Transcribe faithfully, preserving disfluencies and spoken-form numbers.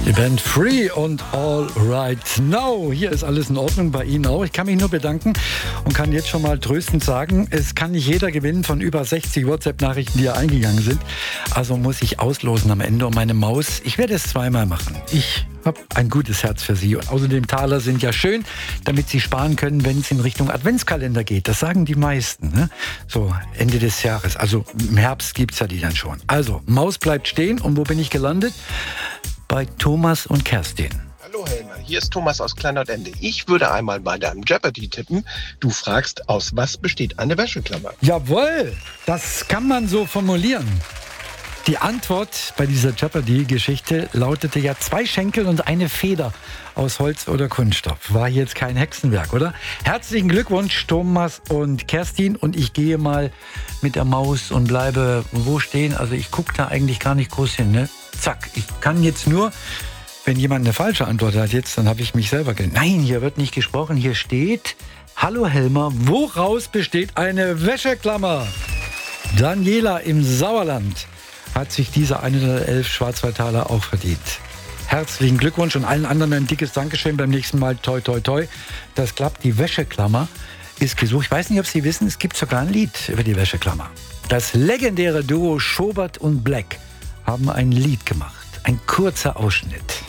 Die Band Free und All Right Now. Hier ist alles in Ordnung, bei Ihnen auch. Ich kann mich nur bedanken und kann jetzt schon mal tröstend sagen, es kann nicht jeder gewinnen von über sechzig WhatsApp-Nachrichten, die hier eingegangen sind. Also muss ich auslosen am Ende. Und meine Maus, ich werde es zweimal machen. Ich habe ein gutes Herz für Sie. Und außerdem Taler sind ja schön, damit Sie sparen können, wenn es in Richtung Adventskalender geht. Das sagen die meisten, ne? So Ende des Jahres. Also im Herbst gibt es ja die dann schon. Also Maus bleibt stehen. Und wo bin ich gelandet? Bei Thomas und Kerstin. Hallo Helmer, hier ist Thomas aus Kleinlautende. Ich würde einmal bei deinem Jeopardy tippen. Du fragst, aus was besteht eine Wäscheklammer? Jawohl, das kann man so formulieren. Die Antwort bei dieser Jeopardy-Geschichte lautete ja zwei Schenkel und eine Feder aus Holz oder Kunststoff. War jetzt kein Hexenwerk, oder? Herzlichen Glückwunsch, Thomas und Kerstin. Und ich gehe mal mit der Maus und bleibe wo stehen. Also ich gucke da eigentlich gar nicht groß hin, ne? Zack, ich kann jetzt nur, wenn jemand eine falsche Antwort hat jetzt, dann habe ich mich selber ge... Nein, hier wird nicht gesprochen. Hier steht, hallo Helmer, woraus besteht eine Wäscheklammer? Daniela im Sauerland hat sich diese hundertelf Schwarzwaldtaler auch verdient. Herzlichen Glückwunsch und allen anderen ein dickes Dankeschön. Beim nächsten Mal toi toi toi. Das klappt. Die Wäscheklammer ist gesucht. Ich weiß nicht, ob Sie wissen, es gibt sogar ein Lied über die Wäscheklammer. Das legendäre Duo Schobert und Black haben ein Lied gemacht. Ein kurzer Ausschnitt.